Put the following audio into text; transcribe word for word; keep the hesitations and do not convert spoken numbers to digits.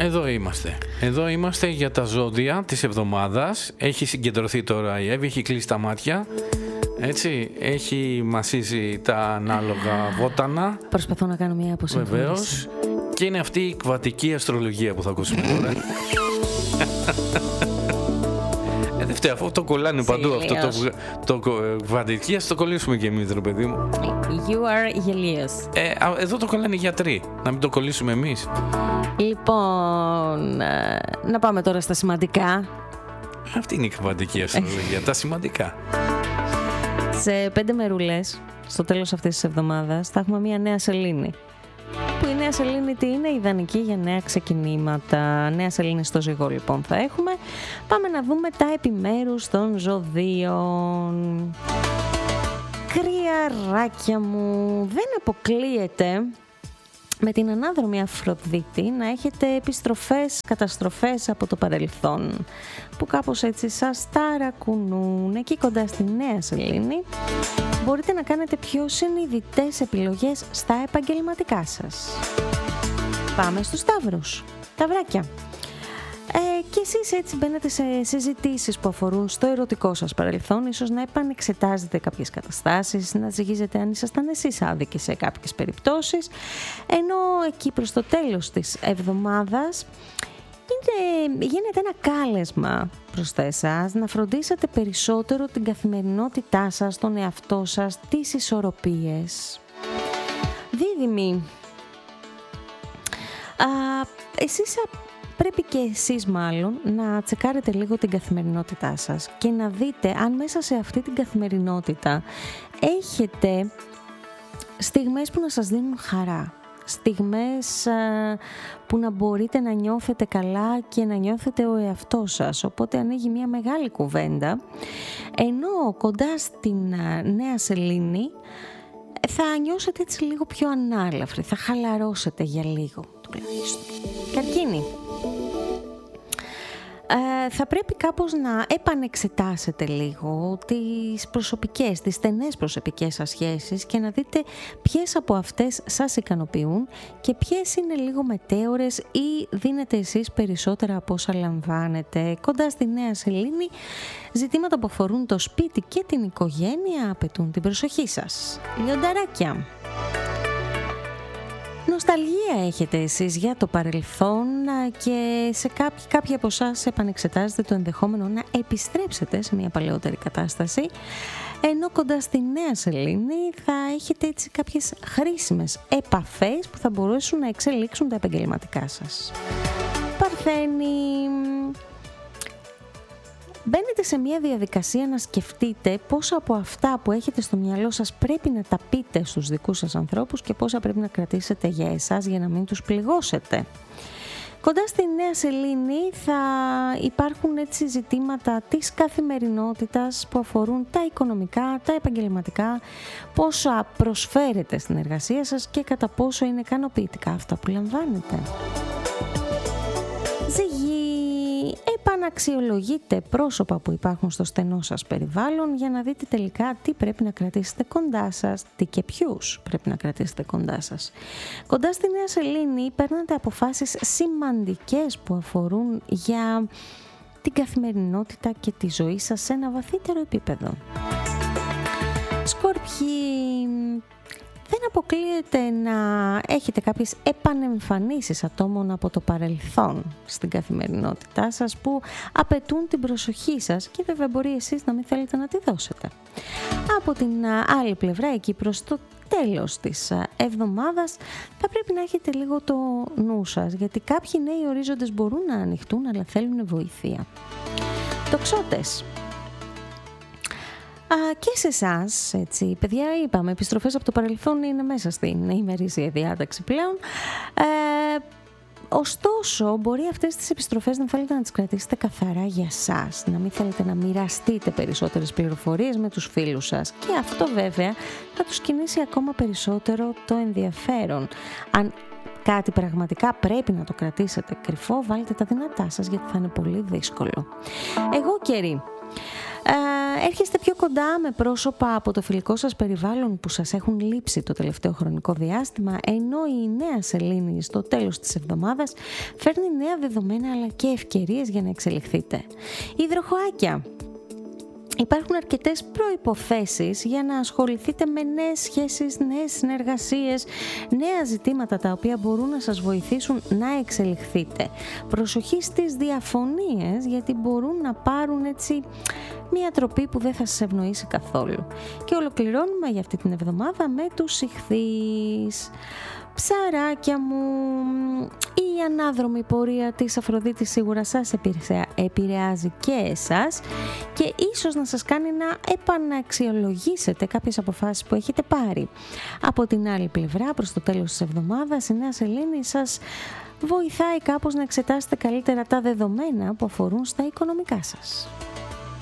Εδώ είμαστε. Εδώ είμαστε για τα ζώδια της εβδομάδας. Έχει συγκεντρωθεί τώρα η Εύη, έχει κλείσει τα μάτια. Έτσι, έχει μασίσει τα ανάλογα βότανα. Προσπαθώ να κάνω μια αποσυμφόρηση. Βεβαίως. Και είναι αυτή η κβαντική αστρολογία που θα ακούσουμε τώρα. ε, δεν φταίει, αφού το κολλάνε παντού αυτό το, το κβαντική, ας το κολλήσουμε και εμείς, ρε παιδί μου. You are γελίος. Ε, εδώ το κολλάνε οι γιατροί. Να μην το κολλήσουμε εμείς. Λοιπόν, να πάμε τώρα στα σημαντικά. Αυτή είναι η κβαντική αστρολογία, τα σημαντικά. Σε πέντε μερούλες, στο τέλος αυτής της εβδομάδας, θα έχουμε μια νέα σελήνη. Που η νέα σελήνη τι είναι? Ιδανική για νέα ξεκινήματα. Νέα σελήνη στο Ζυγό λοιπόν θα έχουμε. Πάμε να δούμε τα επιμέρους των ζωδίων. Κρυαράκια μου, δεν αποκλείεται με την ανάδρομη Αφροδίτη να έχετε επιστροφές, καταστροφές από το παρελθόν που κάπως έτσι σας ταρακουνούν. Εκεί κοντά στη νέα σελήνη μπορείτε να κάνετε πιο συνειδητές επιλογές στα επαγγελματικά σας. Πάμε στους Ταύρους. Ταυράκια. Ε, και εσείς έτσι μπαίνετε σε συζητήσεις που αφορούν στο ερωτικό σας παρελθόν, ίσως να επανεξετάζετε κάποιες καταστάσεις, να ζυγίζετε αν ήσασταν εσείς άδικοι σε κάποιες περιπτώσεις, ενώ εκεί προς το τέλος της εβδομάδας είναι, γίνεται ένα κάλεσμα προς εσάς να φροντίσετε περισσότερο την καθημερινότητά σας, τον εαυτό σας, τις ισορροπίες. Δίδυμοι, α, εσείς πρέπει και εσείς μάλλον να τσεκάρετε λίγο την καθημερινότητά σας και να δείτε αν μέσα σε αυτή την καθημερινότητα έχετε στιγμές που να σας δίνουν χαρά. Στιγμές α, που να μπορείτε να νιώθετε καλά και να νιώθετε ο εαυτός σας. Οπότε ανοίγει μια μεγάλη κουβέντα, ενώ κοντά στην α, νέα σελήνη θα νιώσετε έτσι λίγο πιο ανάλαφροι, θα χαλαρώσετε για λίγο τουλάχιστον. Καρκίνη. Ε, θα πρέπει κάπως να επανεξετάσετε λίγο τις προσωπικές, τις στενές προσωπικές σας σχέσεις και να δείτε ποιες από αυτές σας ικανοποιούν και ποιες είναι λίγο μετέωρες ή δίνετε εσείς περισσότερα από όσα λαμβάνετε. Κοντά στη νέα σελήνη, ζητήματα που αφορούν το σπίτι και την οικογένεια απαιτούν την προσοχή σας. Λιονταράκια. Νοσταλγία έχετε εσείς για το παρελθόν και σε κάποιοι, κάποιοι από εσάς επανεξετάζετε το ενδεχόμενο να επιστρέψετε σε μια παλαιότερη κατάσταση, ενώ κοντά στη νέα σελήνη θα έχετε έτσι κάποιες χρήσιμες επαφές που θα μπορέσουν να εξελίξουν τα επαγγελματικά σας. Παρθένη. Μπαίνετε σε μια διαδικασία να σκεφτείτε πόσα από αυτά που έχετε στο μυαλό σας πρέπει να τα πείτε στους δικούς σας ανθρώπους και πόσα πρέπει να κρατήσετε για εσάς για να μην τους πληγώσετε. Κοντά στη νέα σελήνη θα υπάρχουν έτσι ζητήματα της καθημερινότητας που αφορούν τα οικονομικά, τα επαγγελματικά, πόσα προσφέρετε στην εργασία σας και κατά πόσο είναι ικανοποιητικά αυτά που λαμβάνετε. Ζυγή. Επαναξιολογείτε πρόσωπα που υπάρχουν στο στενό σας περιβάλλον για να δείτε τελικά τι πρέπει να κρατήσετε κοντά σας, τι και ποιους πρέπει να κρατήσετε κοντά σας. Κοντά στη νέα σελήνη παίρνετε αποφάσεις σημαντικές που αφορούν για την καθημερινότητα και τη ζωή σας σε ένα βαθύτερο επίπεδο. Σκορπιοί. Δεν αποκλείεται να έχετε κάποιες επανεμφανίσεις ατόμων από το παρελθόν στην καθημερινότητά σας που απαιτούν την προσοχή σας και βέβαια μπορεί εσείς να μην θέλετε να τη δώσετε. Από την άλλη πλευρά, εκεί προς το τέλος της εβδομάδας, θα πρέπει να έχετε λίγο το νου σας, γιατί κάποιοι νέοι ορίζοντες μπορούν να ανοιχτούν αλλά θέλουν βοήθεια. Τοξότες. Α, και σε εσάς, έτσι, παιδιά, είπαμε, επιστροφές από το παρελθόν είναι μέσα στην ημερήσια διάταξη πλέον. Ε, ωστόσο, μπορεί αυτές τις επιστροφές να θέλετε να τις κρατήσετε καθαρά για σας, να μην θέλετε να μοιραστείτε περισσότερες πληροφορίες με τους φίλους σας. Και αυτό βέβαια θα τους κινήσει ακόμα περισσότερο το ενδιαφέρον. Αν κάτι πραγματικά πρέπει να το κρατήσετε κρυφό, βάλτε τα δυνατά σας, γιατί θα είναι πολύ δύσκολο. Εγώ καιρή. Ε, έρχεστε πιο κοντά με πρόσωπα από το φιλικό σας περιβάλλον που σας έχουν λείψει το τελευταίο χρονικό διάστημα, ενώ η νέα σελήνη στο τέλος της εβδομάδας φέρνει νέα δεδομένα αλλά και ευκαιρίες για να εξελιχθείτε. Υδροχοάκια. Υπάρχουν αρκετές προϋποθέσεις για να ασχοληθείτε με νέες σχέσεις, νέες συνεργασίες, νέα ζητήματα τα οποία μπορούν να σας βοηθήσουν να εξελιχθείτε. Προσοχή στις διαφωνίες, γιατί μπορούν να πάρουν έτσι μια τροπή που δεν θα σας ευνοήσει καθόλου. Και ολοκληρώνουμε για αυτή την εβδομάδα με τους Ιχθύς. Ψαράκια μου, η ανάδρομη πορεία της Αφροδίτης σίγουρα σας επηρεάζει και εσάς και ίσως να σας κάνει να επαναξιολογήσετε κάποιες αποφάσεις που έχετε πάρει. Από την άλλη πλευρά, προς το τέλος της εβδομάδας, η νέα σελήνη σας βοηθάει κάπως να εξετάσετε καλύτερα τα δεδομένα που αφορούν στα οικονομικά σας.